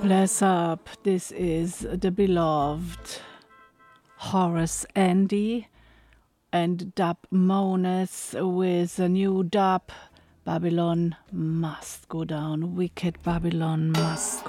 Bless up. This is the beloved Horace Andy and Dub Mones with a new dub. Babylon must go down. Wicked Babylon must